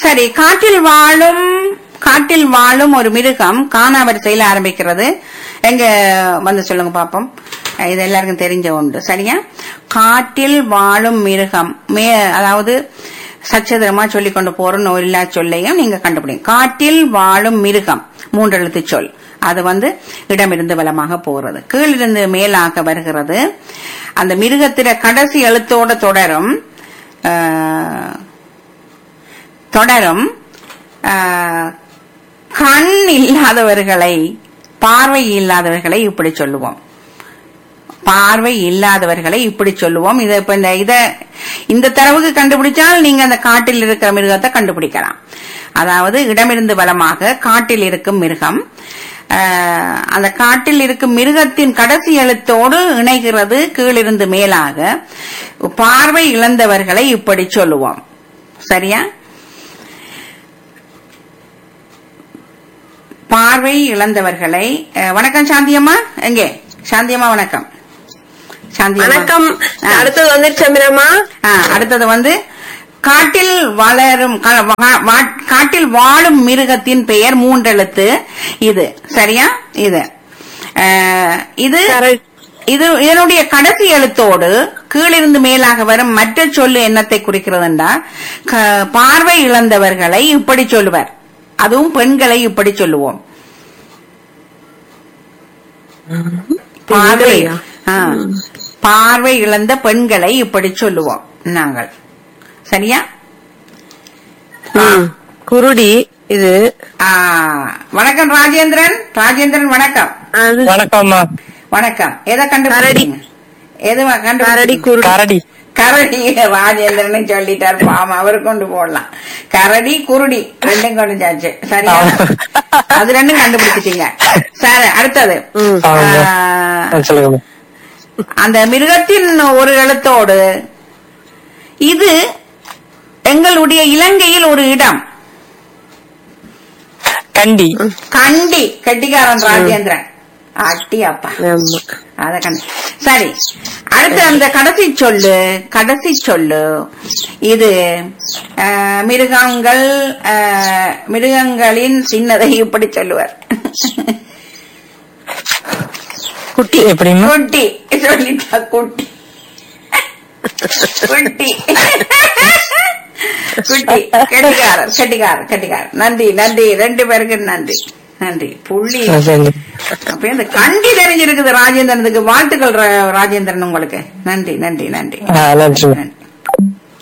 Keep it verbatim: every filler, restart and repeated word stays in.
சரி, காட்டில் வாழும் காட்டில் வாழும் ஒரு மிருகம் காணாவரிசையில் ஆரம்பிக்கிறது. எங்க வந்து சொல்லுங்க பாப்போம். இது எல்லாருக்கும் தெரிஞ்ச ஒன்று. சரியா? காட்டில் வாழும் மிருகம் மே அதாவது சச்சதரமா சொல்லிக் கொண்டு போற நோயில்லா சொல்லையும் நீங்க கண்டுபிடிங்க. காட்டில் வாழும் மிருகம் மூன்றெழுத்து சொல். அது வந்து இடமிருந்து வலமாக போகிறது, கீழிருந்து மேலாக வருகிறது. அந்த மிருகத்தில கடைசி எழுத்தோட தொடரும் தொடரும் கண் இல்லாதவர்களை, பார்வை இல்லாதவர்களை இப்படி சொல்லுவோம். பார்வை இல்லாதவர்களை இப்படி சொல்லுவோம். இத இப்ப இந்த இத இந்த தரவுக்கு கண்டுபிடிச்சால் நீங்க அந்த காட்டில் இருக்கிற மிருகத்தை கண்டுபிடிக்கலாம். அதாவது இடமிருந்து வலமாக காட்டில் இருக்கும் மிருகம், அந்த காட்டில் இருக்கும் மிருகத்தின் கடைசி எழுத்தோடு இணைகிறது, கீழிருந்து மேலாக. பார்வை இழந்தவர்களை இப்படி சொல்லுவோம். சரியா? பார்வை இழந்தவர்களை. வணக்கம் சாந்தியம்மா. எங்கே சாந்தியம்மா? வணக்கம் வணக்கம். அடுத்தது வந்து சந்திரம்மா. அடுத்தது வந்து காட்டில் வளரும் காட்டில் வாழும் மிருகத்தின் பெயர் மூன்றெழுத்து. இது சரியா? இது இது இது இதனுடைய கடைசி எழுத்தோடு கீழிருந்து மேலாக வரும் மற்ற சொல்லு என்னத்தை குறிக்கிறதுண்டா, பார்வை இழந்தவர்களை இப்படி சொல்லுவர். அதுவும் பெண்களை இப்படி சொல்லுவோம். பார்வை பார்வை இழந்த பெண்களை இப்படி சொல்லுவோம் நாங்கள். சரியா? குருடி. இது வணக்கம் ராஜேந்திரன். ராஜேந்திரன் வணக்கம். வணக்கம் வணக்கம். எதை கண்டுபிடிங்க? எது கண்டுபிடி? கரடி. கரடி. ராஜேந்திரன் சொல்லிட்டார், பாவம் அவர் கொண்டு போடலாம். கரடி குருடி ரெண்டும் கொண்டு சாச்சு. சரியா? அது ரெண்டும் கண்டுபிடிச்சிட்டீங்க. சரி, அடுத்தது அந்த மிருகத்தின் ஒரு எழுத்தோடு. இது எங்களுடைய இலங்கையில் ஒரு இடம். கண்டி. கண்டி. கெட்டிக்காரன் ராஜேந்திரன். அட்டி அப்பா, அத கண்டி. சரி, அடுத்து அந்த கடைசி சொல்லு. கடைசி சொல்லு இது மிருகங்கள் மிருகங்களின் சின்னதை இப்படி சொல்லுவார். குட்டி. எப்படி? குட்டி சொல்லிட்டா. குட்டி குட்டி குட்டி. கெட்டிக்காரர் கெட்டிக்காரர் கெட்டிக்காரர். நன்றி நன்றி ரெண்டு பேருக்கு நன்றி நன்றி. புள்ளி. அப்ப இந்த கண்டி தெரிஞ்சிருக்குது ராஜேந்திரனுக்கு. வாழ்த்துக்கள் ராஜேந்திரன் உங்களுக்கு. நன்றி நன்றி நன்றி நன்றி.